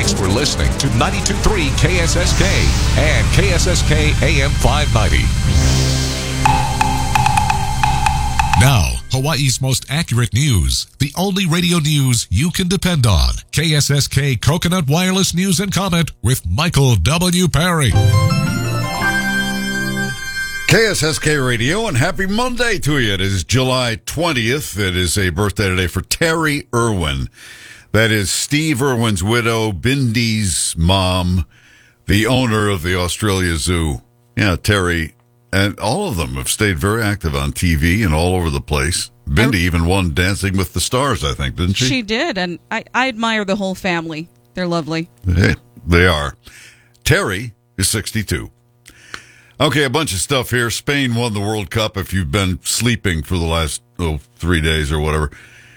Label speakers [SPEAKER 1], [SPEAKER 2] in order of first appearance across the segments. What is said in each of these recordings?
[SPEAKER 1] Thanks for listening to 92.3 KSSK and KSSK AM 590. Now, Hawaii's most accurate news. The only radio news you can depend on. KSSK Coconut Wireless News and Comment with Michael W. Perry.
[SPEAKER 2] KSSK Radio, and happy Monday to you. It is July 20th. It is a birthday today for Terry Irwin. That is Steve Irwin's widow, Bindi's mom, the owner of the Australia Zoo. Yeah, Terry, and all of them have stayed very active on TV and all over the place. Bindi even won Dancing with the Stars, I think, didn't she?
[SPEAKER 3] She did, and I admire the whole family. They're lovely.
[SPEAKER 2] Hey, they are. Terry is 62. Okay, a bunch of stuff here. Spain won the World Cup, if you've been sleeping for the last 3 days or whatever,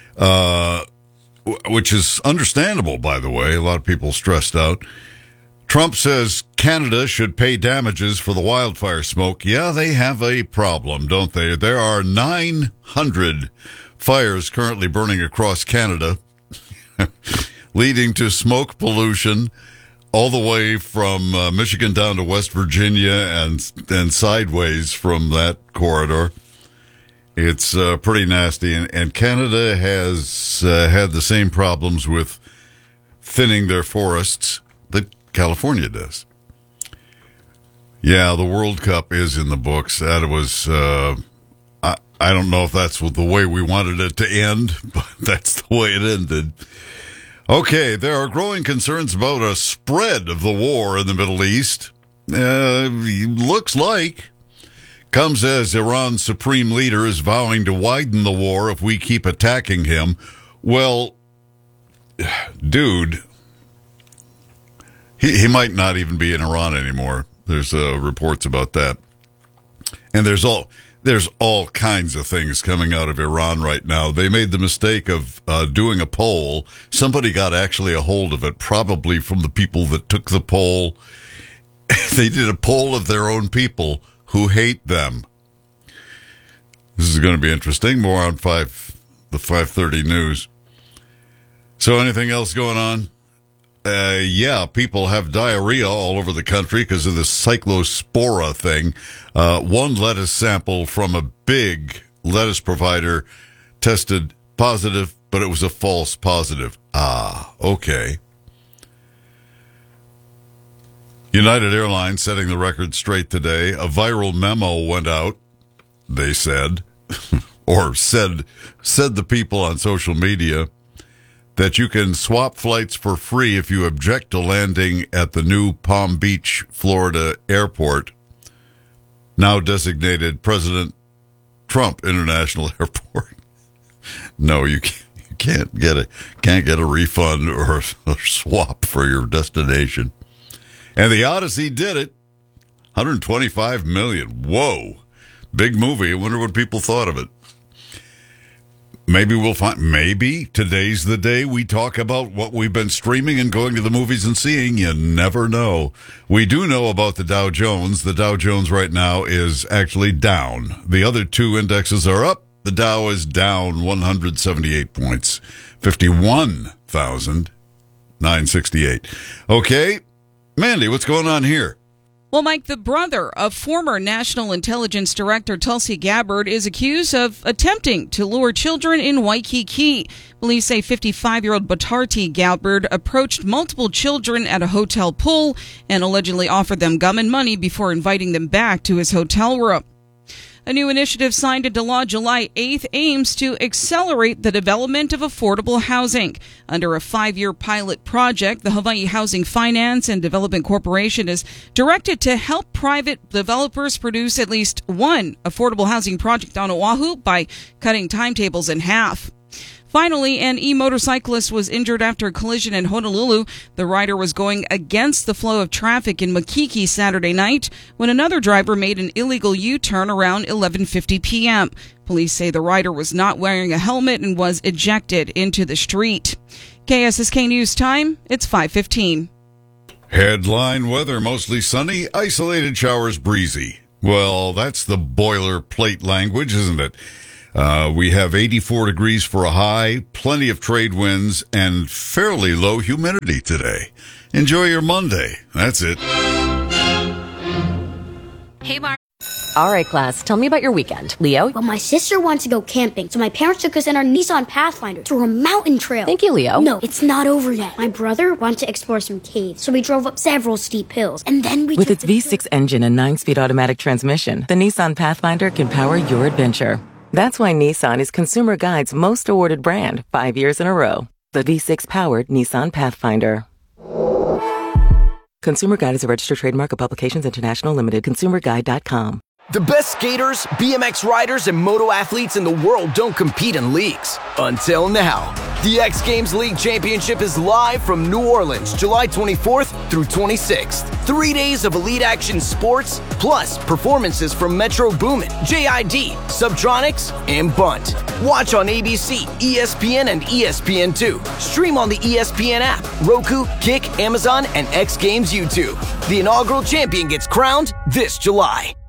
[SPEAKER 2] which is understandable, by the way. A lot of people stressed out. Trump says Canada should pay damages for the wildfire smoke. Yeah, they have a problem, don't they? There are 900 fires currently burning across Canada, leading to smoke pollution all the way from Michigan down to West Virginia and sideways from that corridor. It's pretty nasty. And Canada has had the same problems with thinning their forests that California does. Yeah, the World Cup is in the books. That was, I don't know if that's the way we wanted it to end, but that's the way it ended. Okay, there are growing concerns about a spread of the war in the Middle East. Looks like comes as Iran's supreme leader is vowing to widen the war if we keep attacking him. Well, dude, he might not even be in Iran anymore. There's reports about that. And there's all kinds of things coming out of Iran right now. They made the mistake of doing a poll. Somebody got actually a hold of it, probably from the people that took the poll. They did a poll of their own people who hate them. This is going to be interesting. More on the 5:30 news. So anything else going on? Yeah, people have diarrhea all over the country because of this cyclospora thing. One lettuce sample from a big lettuce provider tested positive, but it was a false positive. Ah, okay. United Airlines setting the record straight today. A viral memo went out, they said, or said the people on social media, that you can swap flights for free if you object to landing at the new Palm Beach, Florida airport, now designated President Trump International Airport. No, you can't get a refund or a swap for your destination. And the Odyssey did it. $125 million. Whoa. Big movie. I wonder what people thought of it. Maybe today's the day we talk about what we've been streaming and going to the movies and seeing. You never know. We do know about the Dow Jones. The Dow Jones right now is actually down. The other two indexes are up. The Dow is down 178 points. 51,968. Okay. Mandy, what's going on here?
[SPEAKER 3] Well, Mike, the brother of former National Intelligence Director Tulsi Gabbard is accused of attempting to lure children in Waikiki. Police say 55-year-old Batarti Gabbard approached multiple children at a hotel pool and allegedly offered them gum and money before inviting them back to his hotel room. A new initiative signed into law July 8th aims to accelerate the development of affordable housing. Under a 5-year pilot project, the Hawaii Housing Finance and Development Corporation is directed to help private developers produce at least one affordable housing project on Oahu by cutting timetables in half. Finally, an e-motorcyclist was injured after a collision in Honolulu. The rider was going against the flow of traffic in Makiki Saturday night when another driver made an illegal U-turn around 11:50 p.m. Police say the rider was not wearing a helmet and was ejected into the street. KSSK News Time, it's 5:15.
[SPEAKER 2] Headline weather, mostly sunny, isolated showers breezy. Well, that's the boilerplate language, isn't it? We have 84 degrees for a high, plenty of trade winds, and fairly low humidity today. Enjoy your Monday. That's it.
[SPEAKER 4] Hey, Mark. All right, class, tell me about your weekend. Leo?
[SPEAKER 5] Well, my sister wants to go camping, so my parents took us in our Nissan Pathfinder through a mountain trail.
[SPEAKER 4] Thank you, Leo.
[SPEAKER 5] No, it's not over yet. My brother wanted to explore some caves, so we drove up several steep hills, and then we
[SPEAKER 6] With its V6 engine and 9-speed automatic transmission, the Nissan Pathfinder can power your adventure. That's why Nissan is Consumer Guide's most awarded brand 5 years in a row. The V6-powered Nissan Pathfinder. Consumer Guide is a registered trademark of Publications International Limited. ConsumerGuide.com.
[SPEAKER 7] The best skaters, BMX riders, and moto athletes in the world don't compete in leagues. Until now. The X Games League Championship is live from New Orleans, July 24th through 26th. 3 days of elite action sports, plus performances from Metro Boomin, JID, Subtronics, and Bunt. Watch on ABC, ESPN, and ESPN2. Stream on the ESPN app, Roku, Kick, Amazon, and X Games YouTube. The inaugural champion gets crowned this July.